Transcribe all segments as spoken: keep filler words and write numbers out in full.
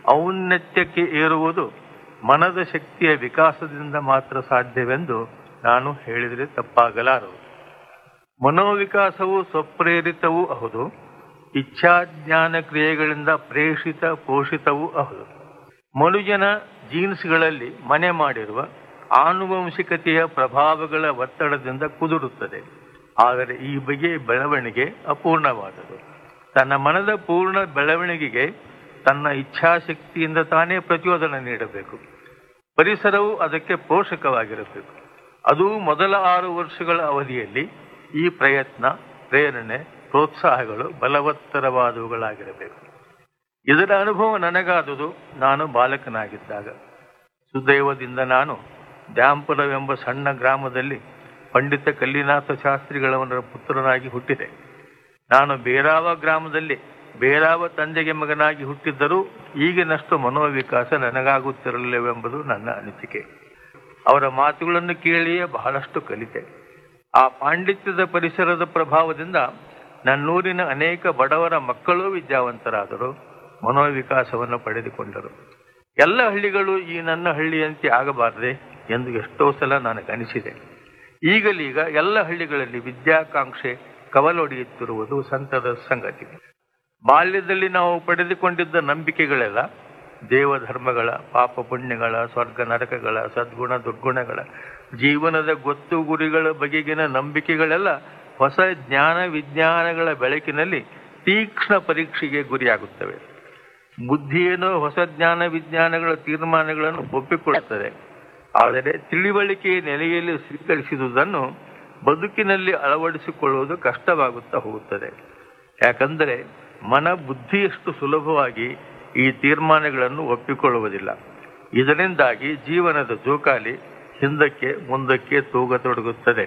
ಔನ್ನತ್ಯಕ್ಕೆ ಏರುವುದು ಮನದ ಶಕ್ತಿಯ ವಿಕಾಸದಿಂದ ಮಾತ್ರ ಸಾಧ್ಯವೆಂದು ನಾನು ಹೇಳಿದರೆ ತಪ್ಪಾಗಲಾರದು. ಮನೋವಿಕಾಸವು ಸ್ವಪ್ರೇರಿತವೂ ಹೌದು, ಇಚ್ಛಾಜ್ಞಾನ ಕ್ರಿಯೆಗಳಿಂದ ಪ್ರೇಷಿತ ಪೋಷಿತವೂ ಹೌದು. ಮನುಜನ ಜೀನ್ಸ್ಗಳಲ್ಲಿ ಮನೆ ಮಾಡಿರುವ ಆನುವಂಶಿಕತೆಯ ಪ್ರಭಾವಗಳ ಒತ್ತಡದಿಂದ ಕುದುರುತ್ತದೆ. ಆದರೆ ಈ ಬಗೆಯ ಬೆಳವಣಿಗೆ ಅಪೂರ್ಣವಾದದು. ತನ್ನ ಮನದ ಪೂರ್ಣ ಬೆಳವಣಿಗೆಗೆ ತನ್ನ ಇಚ್ಛಾಶಕ್ತಿಯಿಂದ ತಾನೇ ಪ್ರಚೋದನೆ ನೀಡಬೇಕು. ಪರಿಸರವು ಅದಕ್ಕೆ ಪೋಷಕವಾಗಿರಬೇಕು. ಅದು ಮೊದಲ ಆರು ವರ್ಷಗಳ ಅವಧಿಯಲ್ಲಿ ಈ ಪ್ರಯತ್ನ, ಪ್ರೇರಣೆ, ಪ್ರೋತ್ಸಾಹಗಳು ಬಲವತ್ತರವಾದವುಗಳಾಗಿರಬೇಕು. ಇದರ ಅನುಭವ ನನಗಾದುದು ನಾನು ಬಾಲಕನಾಗಿದ್ದಾಗ. ಸುದೈವದಿಂದ ನಾನು ದ್ಯಾಂಪುರವೆಂಬ ಸಣ್ಣ ಗ್ರಾಮದಲ್ಲಿ ಪಂಡಿತ ಕಲ್ಲಿನಾಥ ಶಾಸ್ತ್ರಿಗಳವರ ಪುತ್ರನಾಗಿ ಹುಟ್ಟಿದೆ. ನಾನು ಬೇರಾವ ಗ್ರಾಮದಲ್ಲಿ ಬೇರಾವ ತಂದೆಗೆ ಮಗನಾಗಿ ಹುಟ್ಟಿದ್ದರೂ ಈಗಿನಷ್ಟು ಮನೋವಿಕಾಸ ನನಗಾಗುತ್ತಿರಲಿಲ್ಲವೆಂಬುದು ನನ್ನ ಅನಿಸಿಕೆ. ಅವರ ಮಾತುಗಳನ್ನು ಕೇಳಿಯೇ ಬಹಳಷ್ಟು ಕಲಿತೆ. ಆ ಪಾಂಡಿತ್ಯದ ಪರಿಸರದ ಪ್ರಭಾವದಿಂದ ನನ್ನೂರಿನ ಅನೇಕ ಬಡವರ ಮಕ್ಕಳೂ ವಿದ್ಯಾವಂತರಾದರು, ಮನೋವಿಕಾಸವನ್ನು ಪಡೆದುಕೊಂಡರು. ಎಲ್ಲ ಹಳ್ಳಿಗಳು ಈ ನನ್ನ ಹಳ್ಳಿಯಂತೆ ಆಗಬಾರದೆ ಎಂದು ಎಷ್ಟೋ ಸಲ ನನಗನಿಸಿದೆ. ಈಗಲೀಗ ಎಲ್ಲ ಹಳ್ಳಿಗಳಲ್ಲಿ ವಿದ್ಯಾಕಾಂಕ್ಷೆ ಕವಲೊಡೆಯುತ್ತಿರುವುದು ಸಂತದ ಸಂಗತಿ. ಬಾಲ್ಯದಲ್ಲಿ ನಾವು ಪಡೆದುಕೊಂಡಿದ್ದ ನಂಬಿಕೆಗಳೆಲ್ಲ ದೇವಧರ್ಮಗಳ, ಪಾಪ ಪುಣ್ಯಗಳ, ಸ್ವರ್ಗ ನರಕಗಳ, ಸದ್ಗುಣ ದುರ್ಗುಣಗಳ, ಜೀವನದ ಗೊತ್ತು ಗುರಿಗಳ ಬಗೆಗಿನ ನಂಬಿಕೆಗಳೆಲ್ಲ ಹೊಸ ಜ್ಞಾನ ವಿಜ್ಞಾನಗಳ ಬೆಳಕಿನಲ್ಲಿ ತೀಕ್ಷ್ಣ ಪರೀಕ್ಷೆಗೆ ಗುರಿಯಾಗುತ್ತವೆ. ಬುದ್ಧಿಯೇನೋ ಹೊಸ ಜ್ಞಾನ ವಿಜ್ಞಾನಗಳ ತೀರ್ಮಾನಗಳನ್ನು ಒಪ್ಪಿಕೊಳ್ಳುತ್ತದೆ. ಆದರೆ ತಿಳಿವಳಿಕೆಯ ನೆಲೆಯಲ್ಲಿ ಸ್ವೀಕರಿಸಿದುದನ್ನು ಬದುಕಿನಲ್ಲಿ ಅಳವಡಿಸಿಕೊಳ್ಳುವುದು ಕಷ್ಟವಾಗುತ್ತಾ ಹೋಗುತ್ತದೆ. ಯಾಕಂದರೆ ಮನ ಬುದ್ಧಿಯಷ್ಟು ಸುಲಭವಾಗಿ ಈ ತೀರ್ಮಾನಗಳನ್ನು ಒಪ್ಪಿಕೊಳ್ಳುವುದಿಲ್ಲ. ಇದರಿಂದಾಗಿ ಜೀವನದ ಜೋಕಾಲಿ ಹಿಂದಕ್ಕೆ ಮುಂದಕ್ಕೆ ತೂಗತೊಡಗುತ್ತದೆ.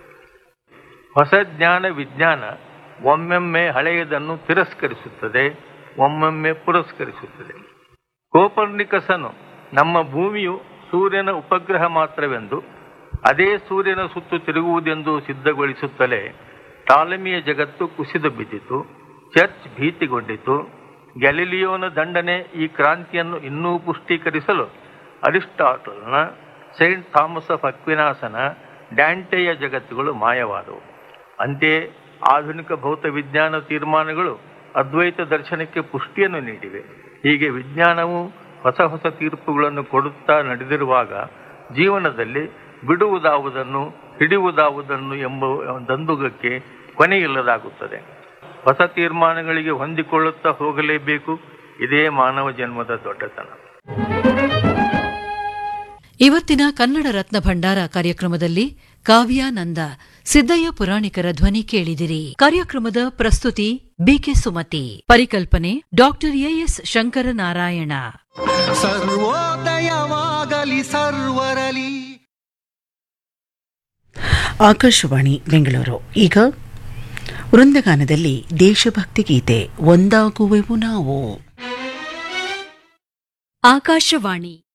ಹೊಸ ಜ್ಞಾನ ವಿಜ್ಞಾನ ಒಮ್ಮೆಮ್ಮೆ ಹಳೆಯದನ್ನು ತಿರಸ್ಕರಿಸುತ್ತದೆ, ಒಮ್ಮೊಮ್ಮೆ ಪುರಸ್ಕರಿಸುತ್ತದೆ. ಕೋಪರ್ನಿಕಸನು ನಮ್ಮ ಭೂಮಿಯು ಸೂರ್ಯನ ಉಪಗ್ರಹ ಮಾತ್ರವೆಂದು, ಅದೇ ಸೂರ್ಯನ ಸುತ್ತು ತಿರುಗುವುದೆಂದು ಸಿದ್ಧಗೊಳಿಸುತ್ತಲೇ ಟಾಲಮಿಯ ಜಗತ್ತು ಕುಸಿದು ಬಿದ್ದಿತು, ಚರ್ಚ್ ಭೀತಿಗೊಂಡಿತು. ಗ್ಯಾಲಿಲಿಯೋನ ದಂಡನೆ ಈ ಕ್ರಾಂತಿಯನ್ನು ಇನ್ನೂ ಪುಷ್ಟೀಕರಿಸಲು ಅರಿಸ್ಟಾಟಲ್ನ, ಸೈಂಟ್ ಥಾಮಸ್ ಆಫ್ ಅಕ್ವಿನಾಸನ, ಡ್ಯಾಂಟೆಯ ಜಗತ್ತುಗಳು ಮಾಯವಾದವು. ಅಂತೆಯೇ ಆಧುನಿಕ ಭೌತ ವಿಜ್ಞಾನ ತೀರ್ಮಾನಗಳು ಅದ್ವೈತ ದರ್ಶನಕ್ಕೆ ಪುಷ್ಟಿಯನ್ನು ನೀಡಿವೆ. ಹೀಗೆ ವಿಜ್ಞಾನವು ಹೊಸ ಹೊಸ ತೀರ್ಪುಗಳನ್ನು ಕೊಡುತ್ತಾ ನಡೆದಿರುವಾಗ ಜೀವನದಲ್ಲಿ ಬಿಡುವುದಾವುದನ್ನು ಹಿಡಿಯುವುದಾವುದನ್ನು ಎಂಬ ದಂದುಗಕ್ಕೆ ಕೊನೆಯಿಲ್ಲದಾಗುತ್ತದೆ. ಹೊಸ ತೀರ್ಮಾನಗಳಿಗೆ ಹೊಂದಿಕೊಳ್ಳುತ್ತಾ ಹೋಗಲೇಬೇಕು. ಇದೇ ಮಾನವ ಜನ್ಮದ ದೊಡ್ಡತನ. ಇವತ್ತಿನ ಕನ್ನಡ ರತ್ನ ಭಂಡಾರ ಕಾರ್ಯಕ್ರಮದಲ್ಲಿ ಕಾವ್ಯಾನಂದ ಸಿದ್ದಯ್ಯ ಪುರಾಣಿಕರ ಧ್ವನಿ ಕೇಳಿದಿರಿ. ಕಾರ್ಯಕ್ರಮದ ಪ್ರಸ್ತುತಿ ಬಿಕೆ ಸುಮತಿ. ಪರಿಕಲ್ಪನೆ ಡಾಕ್ಟರ್ ಎಎಸ್ ಶಂಕರನಾರಾಯಣ. ಸರ್ವೋದಯವಾಗಲಿ ಸರ್ವರಲಿ. ಆಕಾಶವಾಣಿ ಬೆಂಗಳೂರು. ಈಗ ವೃಂದಗಾನದಲ್ಲಿ ದೇಶಭಕ್ತಿ ಗೀತೆ ಒಂದಾಗುವೆವು ನಾವು. ಆಕಾಶವಾಣಿ